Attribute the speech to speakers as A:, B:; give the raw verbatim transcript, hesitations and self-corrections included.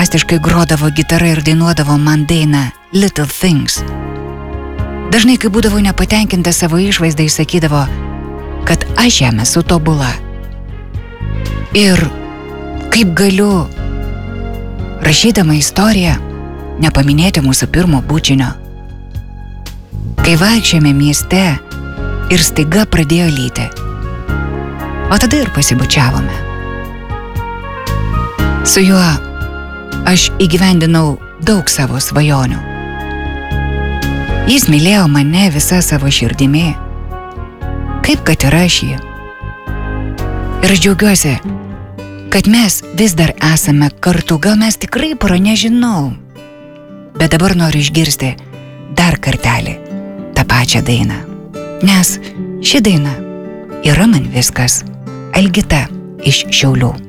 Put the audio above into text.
A: fantastiškai grodavo gitara ir dainuodavo man dainą Little Things. Dažnai, kai būdavo nepatenkinta savo išvaizdą, jis sakydavo, kad aš jam esu tobula. Ir kaip galiu, rašydama istoriją, nepaminėti mūsų pirmo bučinio. Kai vaikščiame mieste ir staiga pradėjo lyti, o tada ir pasibučiavome. Su juo aš įgyvendinau daug savo svajonių. Jis mylėjo mane visą savo širdimi, kaip kad ir aš jį. Ir aš džiaugiuosi, kad mes vis dar esame kartu, gal mes tikrai pora nežinau, bet dabar noriu išgirsti dar kartelį tą pačią dainą, nes ši daina yra man viskas. Elgita iš Šiaulių.